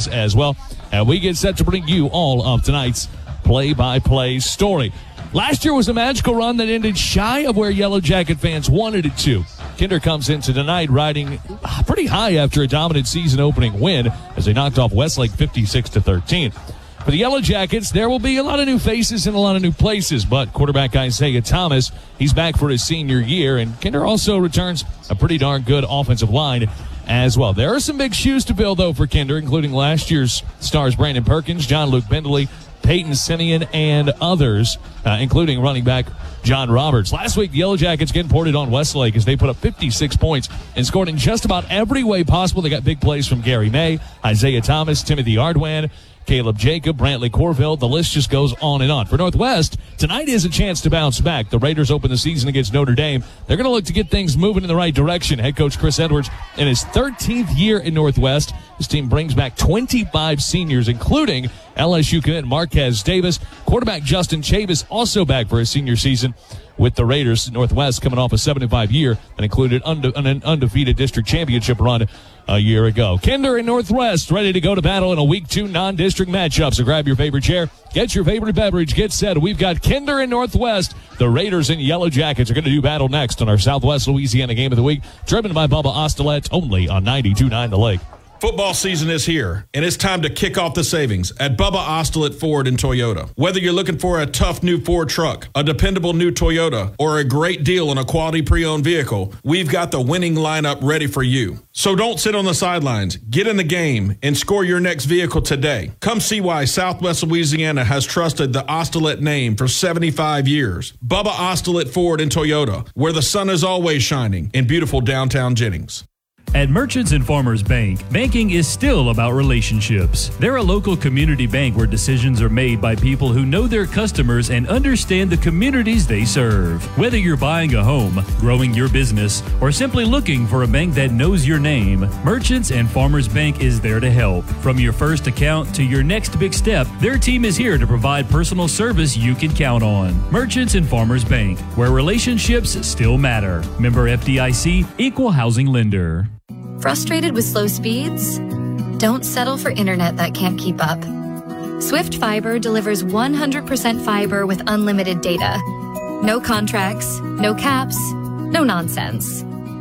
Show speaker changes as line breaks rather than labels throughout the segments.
is as well. And we get set to bring you all of tonight's play-by-play story. Last year was a magical run that ended shy of where Yellow Jacket fans wanted it to. Kinder comes into tonight riding pretty high after a dominant season-opening win as they knocked off Westlake 56-13. For the Yellow Jackets, there will be a lot of new faces and a lot of new places, but quarterback Isaiah Thomas, he's back for his senior year, and Kinder also returns a pretty darn good offensive line as well. There are some big shoes to fill, though, for Kinder, including last year's stars Brandon Perkins, John Luke Bentley, Peyton Simeon, and others, including running back John Roberts. Last week, the Yellow Jackets getting ported on Westlake as they put up 56 points and scored in just about every way possible. They got big plays from Gary May, Isaiah Thomas, Timothy Ardwan, Caleb Jacob, Brantley Corville. The list just goes on and on. For Northwest, tonight is a chance to bounce back. The Raiders open the season against Notre Dame. They're going to look to get things moving in the right direction. Head coach Chris Edwards, in his 13th year in Northwest, his team brings back 25 seniors, including LSU commit Marquez Davis. Quarterback Justin Chavis also back for his senior season with the Raiders. Northwest coming off a 75 year that included an undefeated district championship run a year ago. Kinder and Northwest ready to go to battle in a Week 2 non-district matchup. So grab your favorite chair, get your favorite beverage, get set. We've got Kinder and Northwest. The Raiders and Yellow Jackets are going to do battle next on our Southwest Louisiana Game of the Week, driven by Bubba Ostolet, only on 92.9 The Lake.
Football season is here, and it's time to kick off the savings at Bubba Ostolet Ford and Toyota. Whether you're looking for a tough new Ford truck, a dependable new Toyota, or a great deal on a quality pre-owned vehicle, we've got the winning lineup ready for you. So don't sit on the sidelines. Get in the game and score your next vehicle today. Come see why Southwest Louisiana has trusted the Ostolet name for 75 years. Bubba Ostolet Ford and Toyota, where the sun is always shining in beautiful downtown Jennings.
At Merchants and Farmers Bank, banking is still about relationships. They're a local community bank where decisions are made by people who know their customers and understand the communities they serve. Whether you're buying a home, growing your business, or simply looking for a bank that knows your name, Merchants and Farmers Bank is there to help. From your first account to your next big step, their team is here to provide personal service you can count on. Merchants and Farmers Bank, where relationships still matter. Member FDIC, Equal Housing Lender.
Frustrated with slow speeds? Don't settle for internet that can't keep up. Swift Fiber delivers 100% fiber with unlimited data. No contracts, no caps, no nonsense.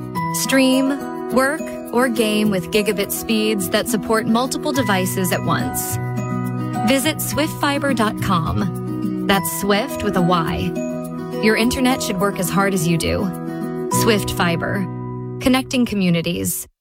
Stream, work, or game with gigabit speeds that support multiple devices at once. Visit swiftfiber.com. That's Swift with a Y. Your internet should work as hard as you do. Swift Fiber. Connecting communities.